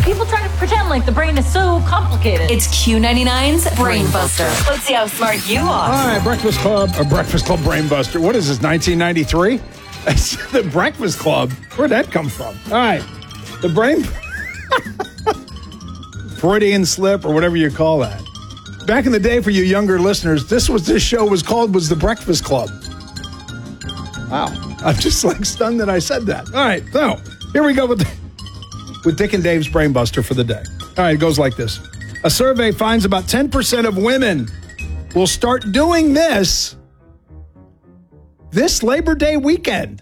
People try to pretend like the brain is so complicated. It's Q99's Brain Buster. Let's see how smart you are. All right, Breakfast Club Brain Buster. What is this, 1993? The Breakfast Club. Where'd that come from? All right, the brain... Freudian slip or whatever you call that. Back in the day, for you younger listeners, this show was the Breakfast Club. Wow. I'm just like stunned that I said that. All right, so here we go with Dick and Dave's Brain Buster for the day. All right, it goes like this. A survey finds about 10% of women will start doing this Labor Day weekend.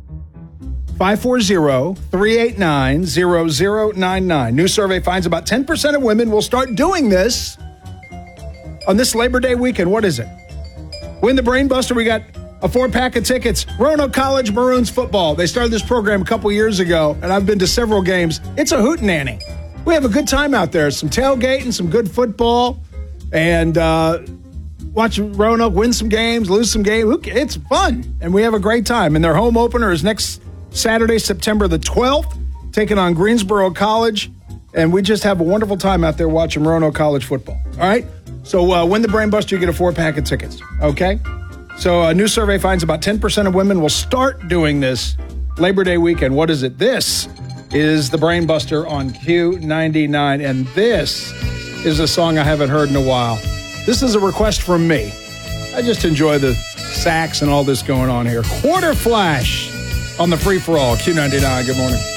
540-389-0099. New survey finds about 10% of women will start doing this on this Labor Day weekend. What is it? Win the Brain Buster. We got a 4-pack of tickets. Roanoke College Maroons football. They started this program a couple years ago, and I've been to several games. It's a hootenanny. We have a good time out there. Some tailgating, some good football, and watch Roanoke win some games, lose some games. It's fun, and we have a great time. And their home opener is next Saturday, September the 12th, taking on Greensboro College. And we just have a wonderful time out there watching Roanoke College football. All right? So win the Brain Buster, you get a 4-pack of tickets. Okay? So a new survey finds about 10% of women will start doing this Labor Day weekend. What is it? This is the Brain Buster on Q99. And this is a song I haven't heard in a while. This is a request from me. I just enjoy the sax and all this going on here. Quarter Flash on the free-for-all. Q99, good morning.